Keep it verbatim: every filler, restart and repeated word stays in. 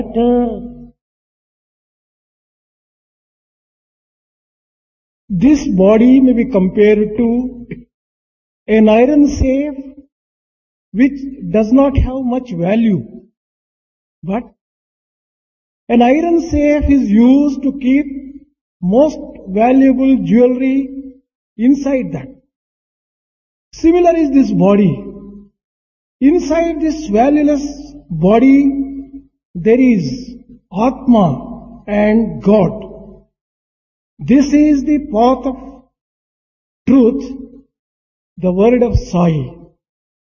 This body may be compared to an iron safe which does not have much value, but an iron safe is used to keep most valuable jewelry inside that. Similar is this body. Inside this valueless body there is Atma and God. This is the path of truth, the word of Sai.